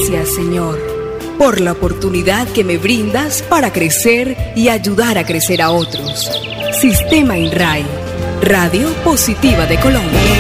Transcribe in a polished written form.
Gracias, Señor, por la oportunidad que me brindas para crecer y ayudar a crecer a otros. Sistema INRAE, Radio Positiva de Colombia.